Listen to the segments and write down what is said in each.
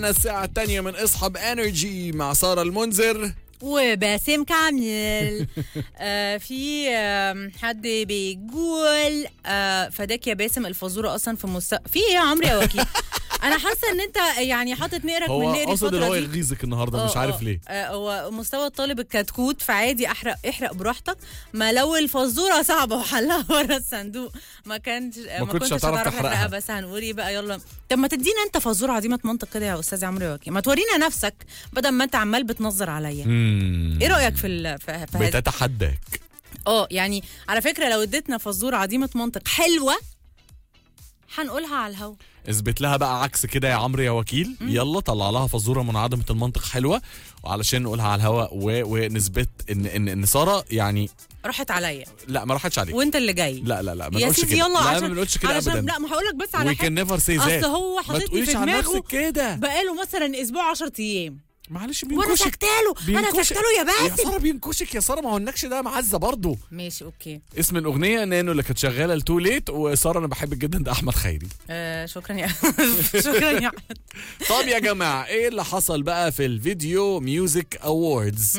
الساعة الثانية من اصحاب انرجي مع سارة المنذر وباسم كامل. في حد بيقول فداك يا باسم الفازوره اصلا في ايه يا عمرو يا وكيل؟ انا حاسه ان انت يعني حاطط نقرك من نقري هو قصد الفتره هو دي. يغيظك النهارده مش عارف ليه. هو مستوى الطالب الكتكوت فعادي احرق براحتك. ما لو الفازوره صعبه وحلها ورا الصندوق ما كنتش هتعرف تحرقها. بس هنقول ايه بقى؟ يلا طب ما تدينا انت فازوره عظيمه منطق كده يا استاذ عمرو يا وكيل، ما تورينا نفسك بدل ما انت عمال بتنظر عليا. ايه رايك في بتتحداك؟ يعني على فكره لو اديتنا فزوره عظيمه منطق حلوه هنقولها على الهوا. اثبت لها بقى عكس كده يا عمرو يا وكيل. يلا طلع لها فزوره منعدمه المنطق حلوه وعلشان نقولها على الهوا ونثبت ان ساره يعني راحت عليا. لا ما راحتش عليك وانت اللي جاي. لا ما يا نقولش سيدي كده. يلا لا ما نقولش كده ابدا. لا ما هقول لك بس على حاجه we can never say that. اصل هو حاططني في دماغه كده بقاله مثلا اسبوع 10 ايام. معلش وانا بينكشك. انا سكتاله يا باسم. يا ساره بينكشك يا ساره، ما هو النكش ده معزه برضه. ماشي اوكي. اسم الاغنيه نانو اللي كانت شغاله لتو ليت، وساره انا بحبك جدا ده احمد خيري. شكرا يا شكرا يا احمد. طب يا جماعه ايه اللي حصل بقى في الفيديو ميوزك اووردز؟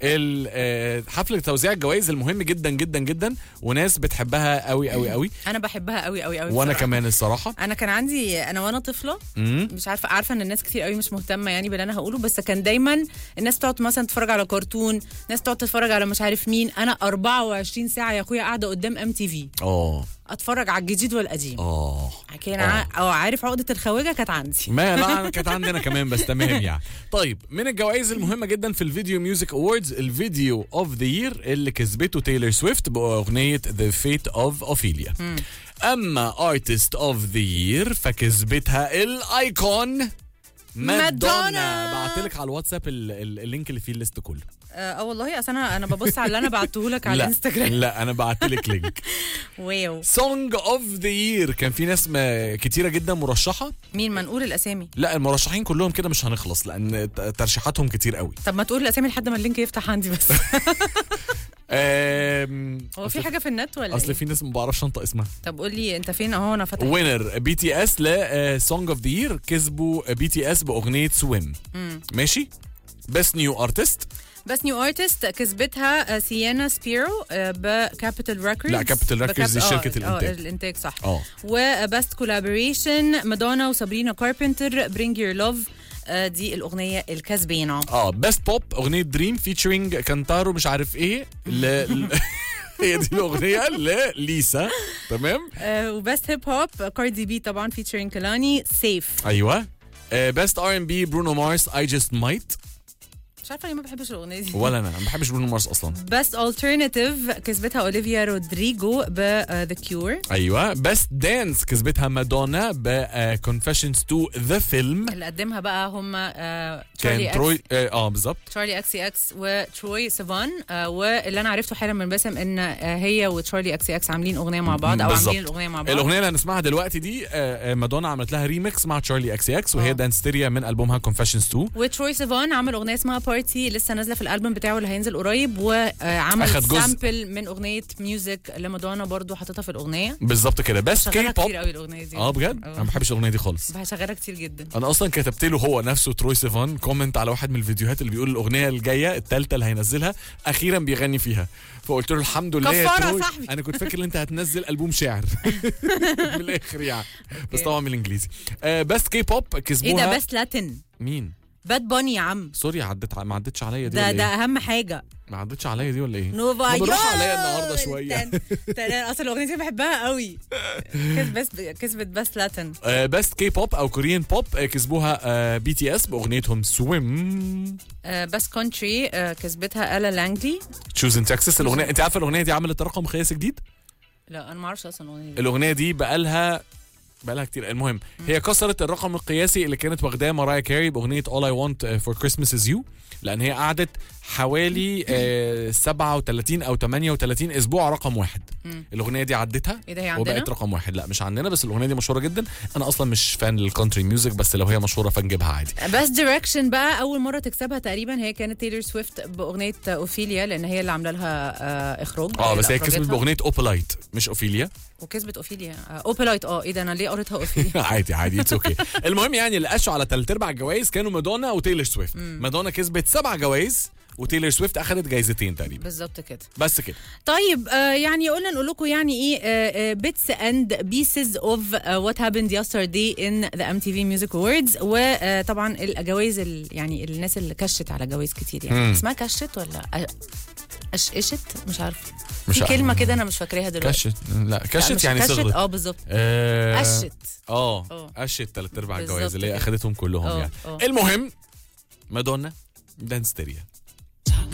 حفله توزيع الجوائز المهم جدا جدا جدا وناس بتحبها قوي قوي قوي. انا بحبها قوي قوي قوي وانا كمان الصراحه. انا كان عندي وانا طفله مش عارفه ان الناس كتير قوي مش مهتمه يعني باللي انا هقوله، بس كان دايما الناس تقعد مثلا تتفرج على كرتون، ناس تقعد تتفرج على مش عارف مين. انا 24 ساعه يا اخويا قاعده قدام MTV اتفرج على الجديد والقديم. كان عارف عقده الخواجه كانت عندي. لا كانت عندنا كمان بس تمام يعني. طيب من الجوائز المهمه جدا في الفيديو ميوزك اووردز الفيديو اوف ذا يير اللي كسبته تايلور سويفت باغنيه ذا فيت اوف اوفيليا. اما ارتست اوف ذا يير فكسبتها الايكون مادونا. بعتلك على الواتساب اللينك اللي فيه الليست كله. والله اصل انا ببص على اللي انا بعته لك على الانستجرام. لا انا بعتلك لينك. واو. سونج اوف ذا يير كان في ناس كتيره جدا مرشحه. مين؟ ما نقول الاسامي؟ لا المرشحين كلهم كده مش هنخلص لان ترشيحاتهم كتير قوي. طب ما تقول الاسامي لحد ما اللينك يفتح عندي بس. هو في حاجه في النت ولا اصل في ناس ما بعرفش انطق اسمها. طب قول لي انت فين اهو انا فاتح. وينر BTS لسونج اوف ذا يير كسبوا BTS باغنيه سويم. ماشي. بست نيو ارتست كسبتها سيانا سبيرو بكابيتال ريكوردز. لا كابيتال ريكوردز دي شركه الانتاج صح. وبست كولابوريشن مادونا وسابرينا كاربنتر برينج يور لوف. دي الاغنيه الكسبانه. بست بوب اغنيه دريم فيتشرينج كانتارو مش عارف ايه هي دي الاغنيه لليسا. تمام. وبست هيب هوب كاردي بي طبعا فيتشرينج كلاني سيف. ايوه. بست R&B برونو مارس I just might. مش عارفه ليه ما بحبش الاغنيه دي. ولا انا ما بحبش برونو مارس اصلا. بست الترناتيف كسبتها اوليفيا رودريجو ب ذا كيور. ايوه. بست دانس كسبتها مادونا ب كونفيشنز تو ذا فيلم. اللي قدمها بقى هم كان تروي بالظبط تشارلي اكس وتروي سيفان. واللي انا عرفته حالا من باسم ان هي وتشارلي اكس عاملين اغنيه مع بعض او عاملين الاغنيه مع بعض. الاغنيه اللي هنسمعها دلوقتي دي مادونا عملت لها ريميكس مع تشارلي اكس وهي دانستيريا من البومها كونفيشنز 2. وتروي سيفان عمل اغنيه اسمها بارتي لسه نازله في الالبوم بتاعه اللي هينزل قريب، وعمل سامبل من اغنيه ميوزك لمادونا برضو حاططها في الاغنيه بالظبط كده. بس كي بوب كتير قوي الاغنيه دي. بجد انا ما بحبش الاغنيه دي خالص. بشغلها كتير جدا. انا اصلا كتبت له هو نفسه تروي سيفان كومنت على واحد من الفيديوهات اللي بيقول الاغنيه الجايه الثالثه اللي هينزلها اخيرا بيغني فيها، فقلت له الحمد لله يا تروي. انا كنت فاكر ان انت هتنزل البوم شعر من الاخر يعني بس طبعا من الانجليزي. بس كي بوب كسبوها. ايه ده بس لاتن؟ مين؟ باد باني يا عم. سوري ما عدتش عليا دي ده ولا ده اهم حاجه. ما عدتش عليا دي ولا ايه؟ نوفا بروح عليا النهارده شويه. اصل الاغنيه دي بحبها قوي. كسبت بس لاتن. بس كي بوب او كوريان بوب كسبوها BTS باغنيتهم سويم. بس كونتري كسبتها الا لانجلي تشوز ان تكساس. الاغنيه انت عارفه الاغنيه دي عملت رقم قياسي جديد؟ لا انا ما اعرفش اصلا الاغنيه دي بقالها كتير. المهم هي كسرت الرقم القياسي اللي كانت واخداه مارايا كاري باغنيه All I Want for Christmas Is You، لان هي قعدت حوالي 37 او 38 اسبوع رقم واحد. الاغنيه دي عدتها وبقت رقم واحد. لا مش عندنا بس الاغنيه دي مشهوره جدا. انا اصلا مش فان للكونتري ميوزك بس لو هي مشهوره فنجيبها عادي. بس دايركشن بقى اول مره تكسبها تقريبا هي كانت تايلور سويفت باغنيه اوفيليا لان هي اللي عامله لها اخراج. بس هي كسبت باغنيه اوبولايت مش اوفيليا. وكسبت اوفيليا اوبلايت. ايه ده، انا ليه قريتها اوفيليا؟ عادي اتس اوكي. المهم يعني اللي قاشوا على 3/4 الجوائز كانوا مادونا وتايلر سويفت. مادونا كسبت 7 جوائز وتايلر سويفت اخذت جايزتين تقريبا. بالظبط كده. بس كده. طيب يعني قلنا نقول لكم يعني ايه bits and pieces of what happened yesterday in the MTV Music Awards. وطبعا الجوائز يعني الناس اللي كشت على جوائز كتير يعني. اسمها كشت ولا قشت؟ مش عارفه. في كلمه كده انا مش فاكراها دلوقتي. كشت يعني صغرت. بالظبط. قشت. قشت 3/4 الجوائز اللي هي اخذتهم كلهم يعني. المهم مادونا دانستيريا